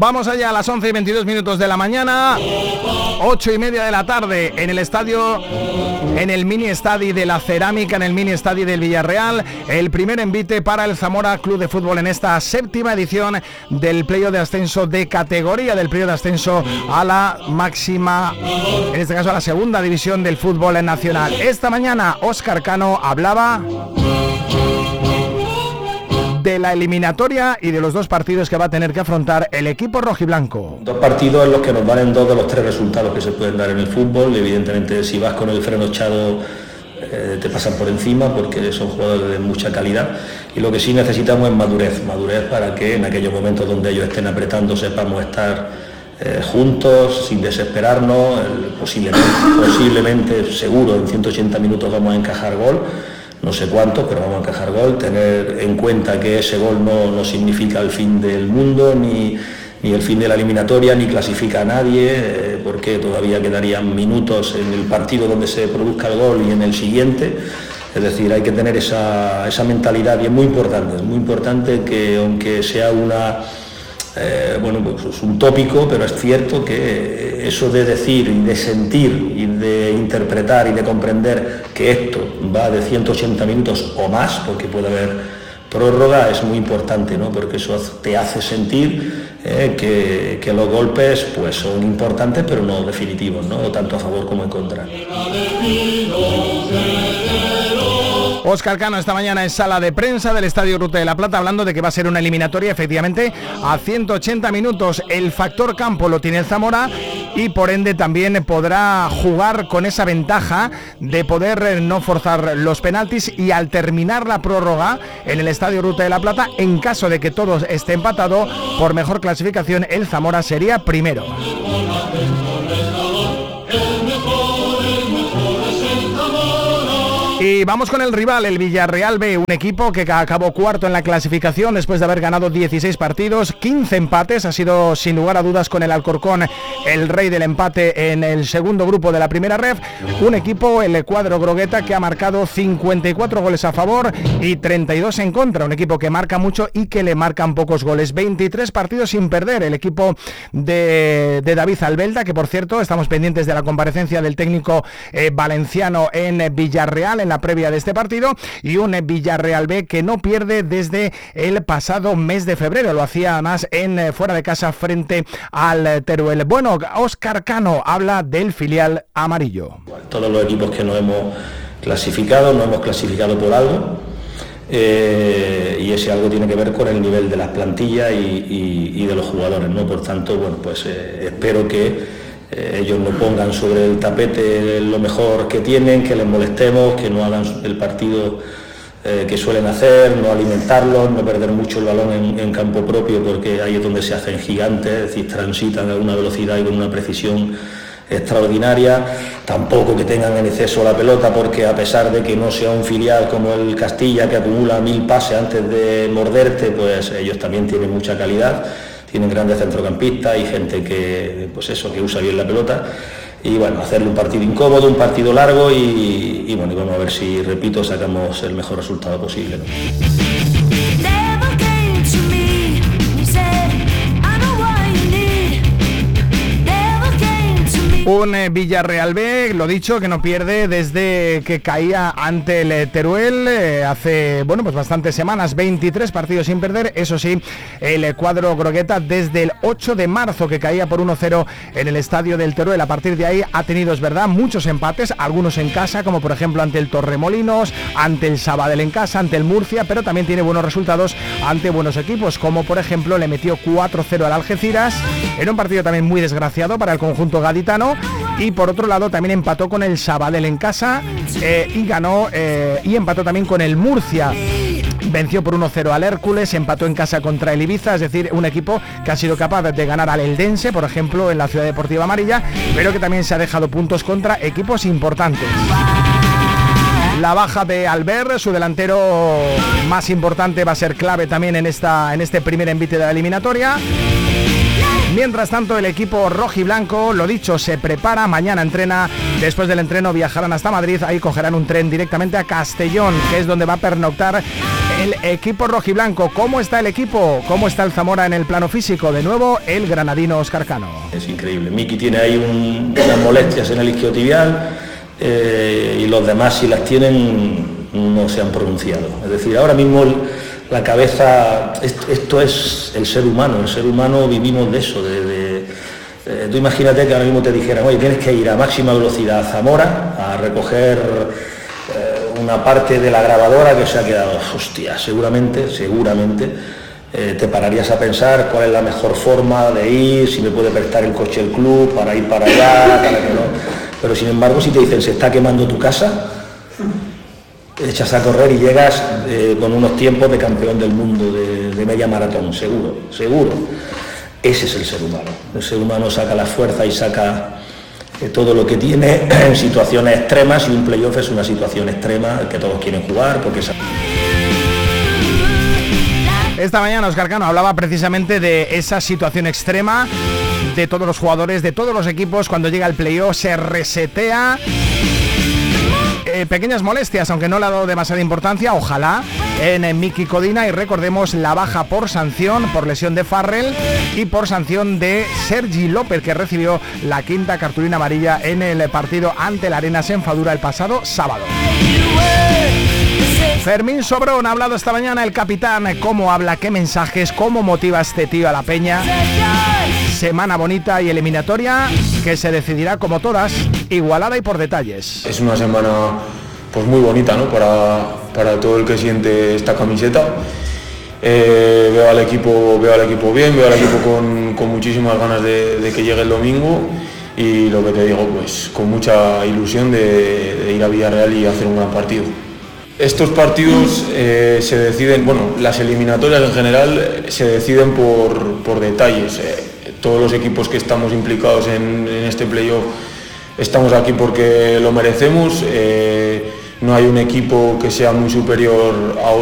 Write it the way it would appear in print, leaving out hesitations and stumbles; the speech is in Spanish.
Vamos allá a las 11:22 de la mañana, 8:30 de la tarde, en el estadio, en el mini estadi de la Cerámica, en el mini estadi del Villarreal, el primer envite para el Zamora Club de Fútbol en esta 7ª edición del playoff de ascenso de categoría, del playoff de ascenso a la máxima, en este caso a la segunda división del fútbol nacional. Esta mañana Óscar Cano hablaba de la eliminatoria y de los dos partidos que va a tener que afrontar el equipo rojiblanco. Dos partidos en los que nos valen 2 de los 3 resultados que se pueden dar en el fútbol. Evidentemente, si vas con el freno echado, te pasan por encima porque son jugadores de mucha calidad, y lo que sí necesitamos es madurez para que en aquellos momentos donde ellos estén apretando sepamos estar juntos, sin desesperarnos. Posiblemente, seguro, en 180 minutos vamos a encajar gol. No sé cuánto, pero vamos a encajar gol. Tener en cuenta que ese gol no significa el fin del mundo, ni el fin de la eliminatoria, ni clasifica a nadie, porque todavía quedarían minutos en el partido donde se produzca el gol y en el siguiente. Es decir, hay que tener esa mentalidad, y es muy importante que, aunque sea pues un tópico, pero es cierto que eso de decir y de sentir y de interpretar y de comprender que esto va de 180 minutos o más, porque puede haber prórroga, es muy importante, ¿no? Porque eso te hace sentir que los golpes pues son importantes, pero no definitivos, ¿no? Tanto a favor como en contra. Óscar Cano esta mañana en sala de prensa del Estadio Ruta de la Plata, hablando de que va a ser una eliminatoria efectivamente a 180 minutos. El factor campo lo tiene el Zamora y por ende también podrá jugar con esa ventaja de poder no forzar los penaltis, y al terminar la prórroga en el Estadio Ruta de la Plata, en caso de que todo esté empatado, por mejor clasificación el Zamora sería primero. Y vamos con el rival, el Villarreal B, un equipo que acabó cuarto en la clasificación después de haber ganado 16 partidos, 15 empates, ha sido sin lugar a dudas con el Alcorcón el rey del empate en el segundo grupo de la primera ref. Un equipo, el cuadro grogueta, que ha marcado 54 goles a favor y 32 en contra, un equipo que marca mucho y que le marcan pocos goles. 23 partidos sin perder el equipo de David Albelda, que por cierto estamos pendientes de la comparecencia del técnico valenciano en Villarreal en la previa de este partido, y un Villarreal B que no pierde desde el pasado mes de febrero, lo hacía más en fuera de casa frente al Teruel. Bueno, Óscar Cano habla del filial amarillo. Todos los equipos que nos hemos clasificado por algo, y ese algo tiene que ver con el nivel de las plantillas y de los jugadores, ¿no? Por tanto, bueno, pues espero que ellos no pongan sobre el tapete lo mejor que tienen, que les molestemos, que no hagan el partido que suelen hacer, no alimentarlos, no perder mucho el balón en campo propio, porque ahí es donde se hacen gigantes, es decir, transitan a una velocidad y con una precisión extraordinaria. Tampoco que tengan en exceso la pelota, porque a pesar de que no sea un filial como el Castilla, que acumula 1000 pases antes de morderte, pues ellos también tienen mucha calidad. Tienen grandes centrocampistas y gente que usa bien la pelota, y bueno, hacerle un partido incómodo, un partido largo, y bueno, y vamos a ver si, repito, sacamos el mejor resultado posible, ¿no? Un Villarreal B, lo dicho, que no pierde desde que caía ante el Teruel hace, pues bastantes semanas, 23 partidos sin perder. Eso sí, el cuadro grogueta desde el 8 de marzo que caía por 1-0 en el estadio del Teruel. A partir de ahí ha tenido, es verdad, muchos empates, algunos en casa, como por ejemplo ante el Torremolinos, ante el Sabadell en casa, ante el Murcia, pero también tiene buenos resultados ante buenos equipos, como por ejemplo le metió 4-0 al Algeciras, en un partido también muy desgraciado para el conjunto gaditano. Y por otro lado también empató con el Sabadell en casa y ganó y empató también con el Murcia. Venció por 1-0 al Hércules, empató en casa contra el Ibiza, es decir, un equipo que ha sido capaz de ganar al Eldense, por ejemplo, en la Ciudad Deportiva Amarilla, pero que también se ha dejado puntos contra equipos importantes. La baja de Albert, su delantero más importante, va a ser clave también en este primer envite de la eliminatoria. Mientras tanto, el equipo rojiblanco, lo dicho, se prepara, mañana entrena, después del entreno viajarán hasta Madrid, ahí cogerán un tren directamente a Castellón, que es donde va a pernoctar El equipo rojiblanco, ¿cómo está el equipo? ¿Cómo está el Zamora en el plano físico? De nuevo, el granadino Óscar Cano. Es increíble. Miki tiene ahí unas molestias en el isquiotibial y los demás, si las tienen, no se han pronunciado. Es decir, ahora mismo la cabeza, esto es el ser humano vivimos de eso, tú imagínate que ahora mismo te dijeran, oye, tienes que ir a máxima velocidad a Zamora a recoger una parte de la grabadora que se ha quedado, hostia, seguramente te pararías a pensar cuál es la mejor forma de ir, si me puede prestar el coche el club para ir para allá, para que no. Pero sin embargo, si te dicen se está quemando tu casa, echas a correr y llegas con unos tiempos de campeón del mundo de media maratón, seguro. Ese es el ser humano. El ser humano saca la fuerza y saca todo lo que tiene en situaciones extremas, y un playoff es una situación extrema que todos quieren jugar porque Esta mañana Óscar Cano hablaba precisamente de esa situación extrema de todos los jugadores, de todos los equipos. Cuando llega el playoff se resetea. Pequeñas molestias, aunque no le ha dado demasiada importancia, ojalá, en Miki Codina, y recordemos la baja por sanción, por lesión de Farrell y por sanción de Sergi López, que recibió la quinta cartulina amarilla en el partido ante la Arenas en Fadura el pasado sábado. Fermín Sobrón ha hablado esta mañana, el capitán, cómo habla, qué mensajes, cómo motiva este tío a la peña. Semana bonita y eliminatoria que se decidirá como todas, igualada y por detalles. Es una semana pues muy bonita, ¿no? para todo el que siente esta camiseta. Veo al equipo bien, veo al equipo con muchísimas ganas de que llegue el domingo, y lo que te digo, pues con mucha ilusión de ir a Villarreal y hacer un gran partido. Estos partidos se deciden, las eliminatorias en general se deciden por detalles. Todos los equipos que estamos implicados en este playoff estamos aquí porque lo merecemos. No hay un equipo que sea muy superior a otro.